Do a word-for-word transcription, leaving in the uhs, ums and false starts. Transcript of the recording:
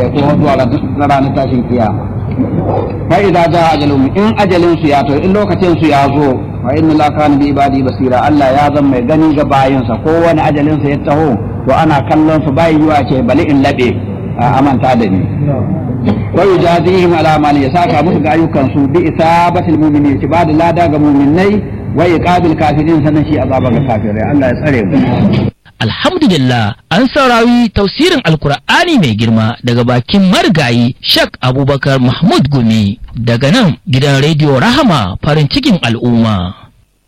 ko zuwa ranar tashin kiyama fa idza jaa ajalum in ajalin su ya to in lokacin su ya zo fa inna la kana bi ibadi basira Allah ya zama mai gani ga bayinsa ko wani ajalin sa ya taho to ana kallon su bayi yiwa ce bali in labe amanta da ni wa yujazihim ala ma yasaka musu ga ayyukan su bi isabatil mu'minin ba da lada ga mu'minai wa iqabil kafirin sanan shi azaba ga kafirai Allah ya tsare mu. Alhamdulillah an saurari tafsirin Alkur'ani mai girma daga bakin marigayi Sheikh Abubakar Mahmud Gumi daga nan gidan rediyo Rahama farin cikin al'umma.